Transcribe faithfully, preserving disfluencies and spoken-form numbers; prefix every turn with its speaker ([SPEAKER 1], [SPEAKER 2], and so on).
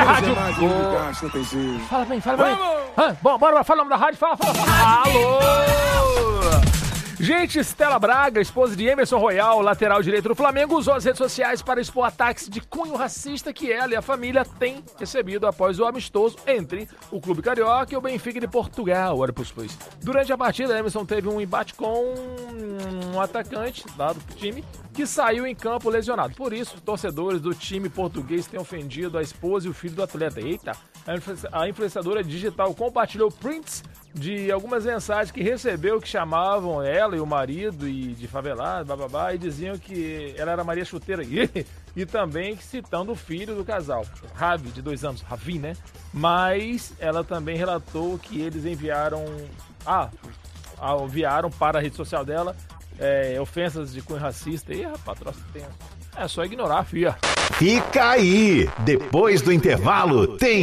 [SPEAKER 1] rádio. Oh. Fala bem, fala bem. Ah, bom, bora, fala o nome da rádio, fala, fala, fala. Alô! Gente, Stella Braga, esposa de Emerson Royal, lateral direito do Flamengo, usou as redes sociais para expor ataques de cunho racista que ela e a família têm recebido após o amistoso entre o Clube Carioca e o Benfica de Portugal. Olha pros dois. Durante a partida, Emerson teve um embate com um atacante lá do time que saiu em campo lesionado. Por isso, torcedores do time português têm ofendido a esposa e o filho do atleta. Eita! A influenciadora digital compartilhou prints de algumas mensagens que recebeu que chamavam ela e o marido e de favelado, bababá, e diziam que ela era Maria Chuteira. E, e também citando o filho do casal, Ravi, de dois anos, Ravi, né? Mas ela também relatou que eles enviaram... Ah, enviaram para a rede social dela é, ofensas de cunho racista. Ih, rapaz, troço tenso. É só ignorar, fia.
[SPEAKER 2] Fica aí! Depois do intervalo, tem